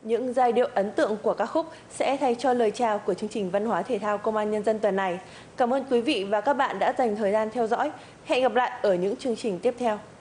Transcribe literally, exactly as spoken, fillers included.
Những giai điệu ấn tượng của các khúc sẽ thay cho lời chào của chương trình Văn hóa Thể thao Công an Nhân dân tuần này. Cảm ơn quý vị và các bạn đã dành thời gian theo dõi. Hẹn gặp lại ở những chương trình tiếp theo.